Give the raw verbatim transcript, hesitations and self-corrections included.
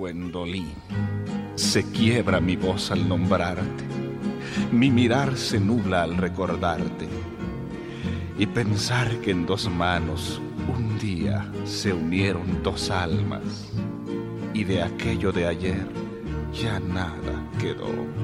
Gwendolyn. Se quiebra mi voz al nombrarte, mi mirar se nubla al recordarte, y pensar que en dos manos un día se unieron dos almas, y de aquello de ayer ya nada quedó.